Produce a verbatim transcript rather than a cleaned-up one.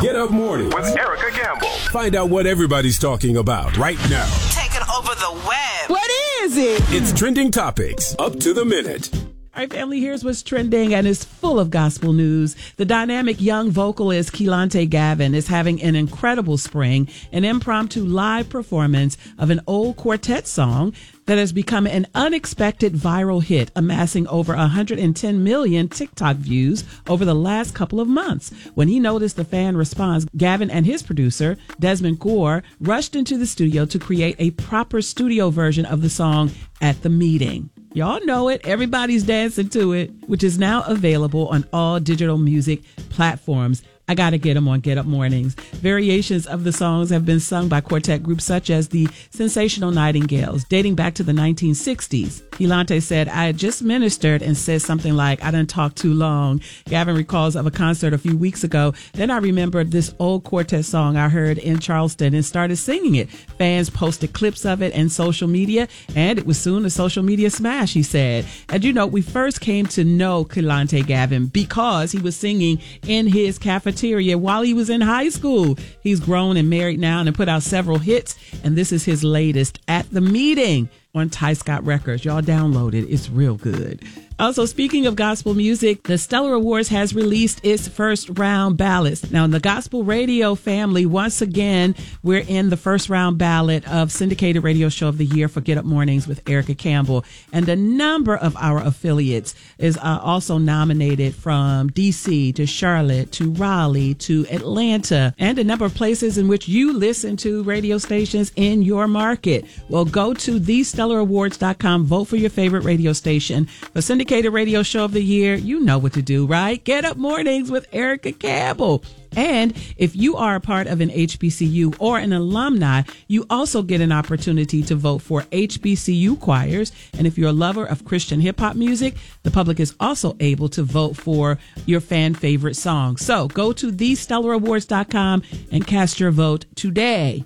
Get Up Morning with Erica Gamble. Find out what everybody's talking about right now. Taking over the web. What is it? It's Trending Topics, up to the minute. All right, family, here's what's trending and is full of gospel news. The dynamic young vocalist Kelontae Gavin is having an incredible spring, an impromptu live performance of an old quartet song that has become an unexpected viral hit, amassing over one hundred ten million TikTok views over the last couple of months. When he noticed the fan response, Gavin and his producer, Desmond Gore, rushed into the studio to create a proper studio version of the song At the Meeting. Y'all know it. Everybody's dancing to it, which is now available on all digital music platforms. I got to get them on Get Up Mornings. Variations of the songs have been sung by quartet groups such as the Sensational Nightingales, dating back to the nineteen sixties. Kelontae said, I had just ministered and said something like, I done talked too long. Gavin recalls of a concert a few weeks ago. Then I remembered this old quartet song I heard in Charleston and started singing it. Fans posted clips of it in social media, and it was soon a social media smash, he said. And you know, we first came to know Kelontae Gavin because he was singing in his cafeteria while he was in high school. He's grown and married now and put out several hits, and this is his latest, At the Meeting, on Ty Scott Records. Y'all download it. It's real good. Also, speaking of gospel music, the Stellar Awards has released its first round ballots. Now, in the gospel radio family, once again, we're in the first round ballot of Syndicated Radio Show of the Year for Get Up Mornings with Erica Campbell. And a number of our affiliates is uh, also nominated, from D C to Charlotte to Raleigh to Atlanta, and a number of places in which you listen to radio stations in your market. Well, go to the stellar awards dot com, vote for your favorite radio station for Syndicated Radio Show of the Year. You know what to do, right? Get Up Mornings with Erica Campbell. And if you are a part of an H B C U or an alumni, you also get an opportunity to vote for H B C U choirs. And if you're a lover of Christian hip hop music, the public is also able to vote for your fan favorite song. So go to the stellar awards dot com and cast your vote today.